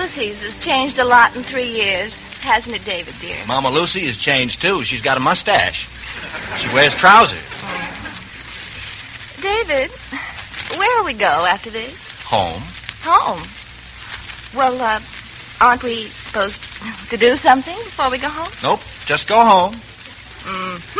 Lucy's has changed a lot in 3 years, hasn't it, David, dear? Mama Lucy has changed, too. She's got a mustache. She wears trousers. David, where'll we go after this? Home. Home? Well, aren't we supposed to do something before we go home? Nope, just go home. Mm-hmm.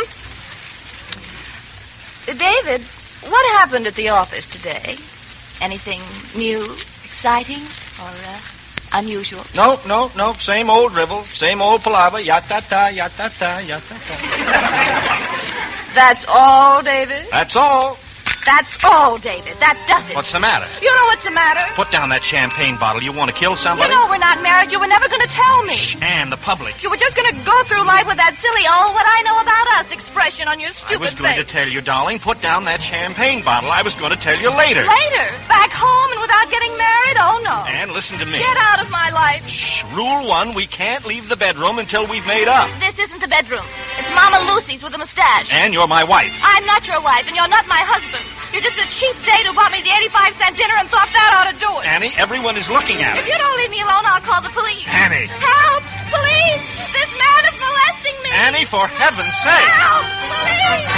David, what happened at the office today? Anything new, exciting, or unusual? Nope. Same old drivel, same old palaver. Ya-ta-ta, ya-ta-ta, ya-ta-ta. That's all, David? That's all. That's all, David. That does it. What's the matter? You know what's the matter? Put down that champagne bottle. You want to kill somebody? You know we're not married. You were never going to tell me. Shh, Anne, the public. You were just going to go through life with that silly, oh, what I know about us expression on your stupid face. I was going to tell you, darling, put down that champagne bottle. I was going to tell you later. Later? Back home and without getting married? Oh, no. Anne, listen to me. Get out of my life. Shh. Rule 1, we can't leave the bedroom until we've made up. This isn't the bedroom. It's Mama Lucy's with a mustache. Anne, you're my wife. I'm not your wife, and you're not my husband. You're just a cheap date who bought me the 85-cent dinner and thought that ought to do it. Annie, everyone is looking at If us. you don't leave me alone, I'll call the police. Annie. Help! Police! This man is molesting me! Annie, for heaven's sake. Help! Police!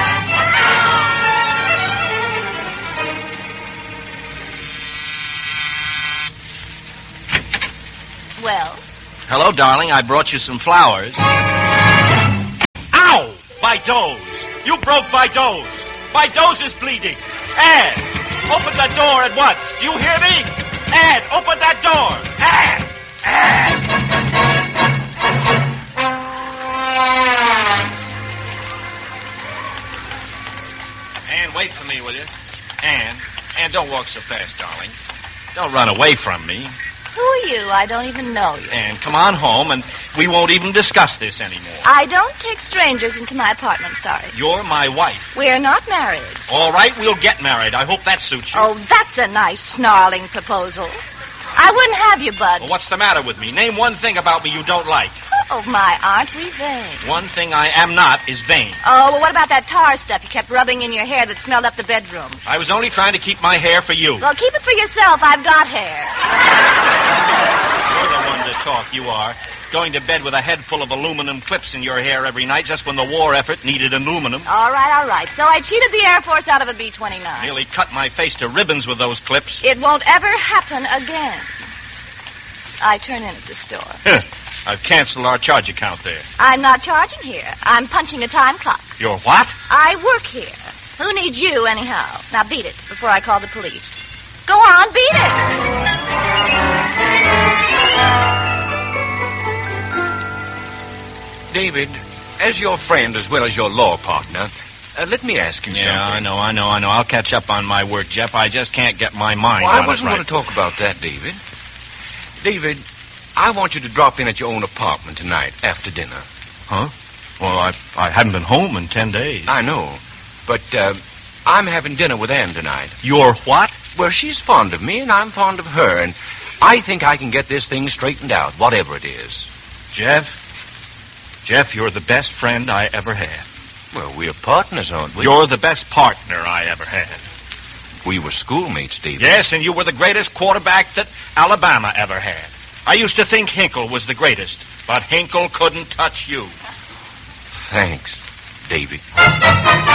Help! Well? Hello, darling. I brought you some flowers. Ow! My Doze. You broke my Doze. My Doze is bleeding. Anne, open that door at once. Do you hear me? Anne, open that door. Anne! Anne, wait for me, will you? Anne, don't walk so fast, darling. Don't run away from me. Who are you? I don't even know you. Anne, come on home, and we won't even discuss this anymore. I don't take strangers into my apartment, sorry. You're my wife. We're not married. All right, we'll get married. I hope that suits you. Oh, that's a nice, snarling proposal. I wouldn't have you, Bud. Well, what's the matter with me? Name one thing about me you don't like. Oh, my, aren't we vain? One thing I am not is vain. Oh, well, what about that tar stuff you kept rubbing in your hair that smelled up the bedroom? I was only trying to keep my hair for you. Well, keep it for yourself. I've got hair. You're the one to talk, you are. Going to bed with a head full of aluminum clips in your hair every night just when the war effort needed aluminum. All right. So I cheated the Air Force out of a B-29. Nearly cut my face to ribbons with those clips. It won't ever happen again. I turn in at the store. I've canceled our charge account there. I'm not charging here. I'm punching a time clock. You're what? I work here. Who needs you, anyhow? Now beat it before I call the police. Go on, beat it! David, as your friend as well as your law partner, let me ask you something. Yeah, I know. I'll catch up on my work, Jeff. I just can't get my mind on it. I wasn't going to talk about that, David. David, I want you to drop in at your own apartment tonight after dinner. Huh? Well, I haven't been home in 10 days. I know, but I'm having dinner with Anne tonight. You're what? Well, she's fond of me, and I'm fond of her, and I think I can get this thing straightened out, whatever it is. Jeff, you're the best friend I ever had. Well, we're partners, aren't we? You're the best partner I ever had. We were schoolmates, David. Yes, and you were the greatest quarterback that Alabama ever had. I used to think Hinkle was the greatest, but Hinkle couldn't touch you. Thanks, David.